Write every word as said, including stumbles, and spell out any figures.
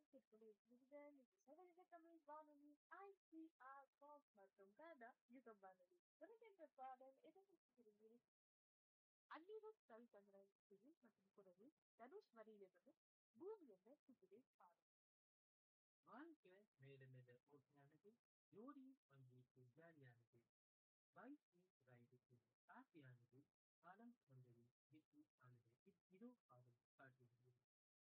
விடுதல் சர்வதேச தமிழ் வானொலி ஐ சி ஆர் காஸ் மற்றும் கனடா யுகம் வானொலி வருகின்ற பாடல் எதிர்ப்பு அந்நியர் கல் தங்கரன் மற்றும் குரலில் தனுஷ் வரியிலிருந்து பூமி என்ற சுற்றுரை பாடல். வாழ்க்கை மேல மேல ஓட்டியானது, ஜோடி பங்கேற்று ஜாலியானது, பைக்கு ரைடுக்கு ஆசையானது, காலம் வந்தது வெற்றி ஆனது. இதோ காலம் காட்டுகிறது.